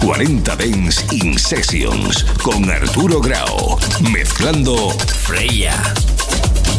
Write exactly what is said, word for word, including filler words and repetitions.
cuarenta Dance in Sessions con Arturo Grau, mezclando Freya.